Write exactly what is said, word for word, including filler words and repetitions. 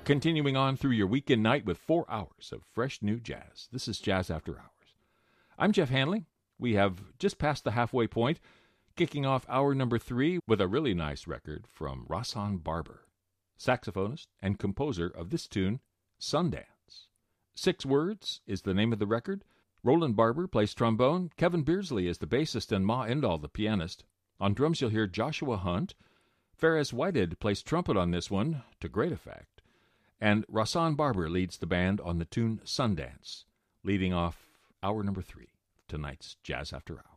continuing on through your weekend night with four hours of fresh new jazz. This is Jazz After Hours. I'm Jeff Hanley. We have just passed the halfway point, kicking off hour number three with a really nice record from Rahsaan Barber, saxophonist and composer of this tune, Sundance. Six Words is the name of the record. Roland Barber plays trombone. Kevin Beardsley is the bassist and Ma Endall the pianist. On drums you'll hear Joshua Hunt. Ferris Whitehead plays trumpet on this one, to great effect. And Rahsaan Barber leads the band on the tune Sundance, leading off hour number three, tonight's Jazz After Hours.